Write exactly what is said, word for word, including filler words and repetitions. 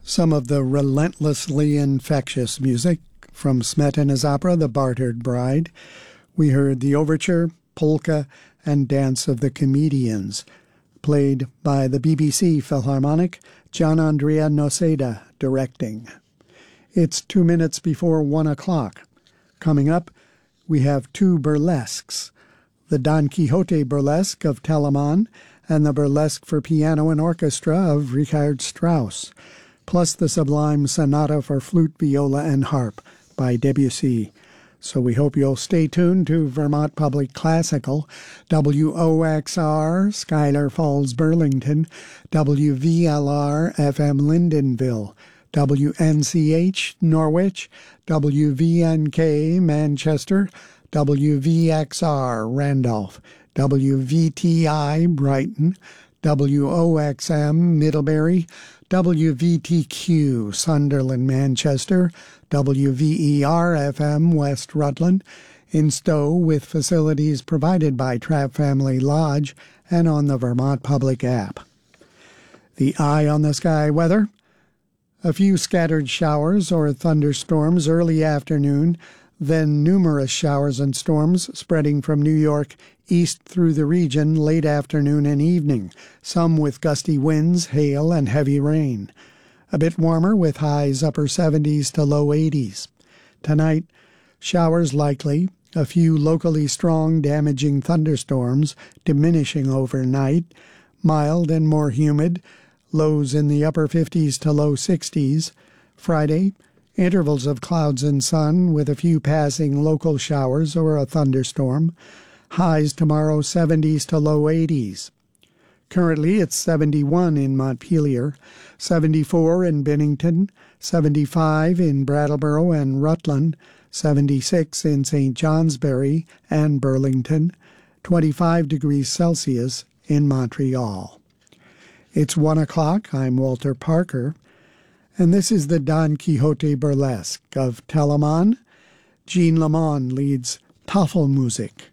Some of the relentlessly infectious music from Smetana's opera, The Bartered Bride. We heard the overture, polka, and Dance of the Comedians, played by the B B C Philharmonic, Gianandrea Noseda directing. It's two minutes before one o'clock. Coming up, we have two burlesques, the Don Quixote burlesque of Telemann and the burlesque for piano and orchestra of Richard Strauss, plus the sublime sonata for flute, viola, and harp by Debussy. So we hope you'll stay tuned to Vermont Public Classical, W O X R, Schuyler Falls, Burlington, W V L R, F M Lyndonville, W N C H, Norwich, W V N K, Manchester, W V X R, Randolph, W V T I, Brighton, W O X M, Middlebury, W V T Q, Sunderland, Manchester, W V E R F M, West Rutland, in Stowe, with facilities provided by Trapp Family Lodge and on the Vermont Public app. The Eye on the Sky weather: a few scattered showers or thunderstorms early afternoon, then numerous showers and storms spreading from New York east through the region late afternoon and evening, some with gusty winds, hail, and heavy rain. A bit warmer with highs upper seventies to low eighties. Tonight, showers likely, a few locally strong damaging thunderstorms diminishing overnight, mild and more humid, lows in the upper fifties to low sixties. Friday, intervals of clouds and sun with a few passing local showers or a thunderstorm. Highs tomorrow seventies to low eighties. Currently it's seventy-one in Montpelier, seventy-four in Bennington, seventy-five in Brattleboro and Rutland, seventy-six in Saint Johnsbury and Burlington, twenty-five degrees Celsius in Montreal. It's one o'clock. I'm Walter Parker, and this is the Don Quixote Burlesque of Telemann. Jean Lamond leads Tafelmusik.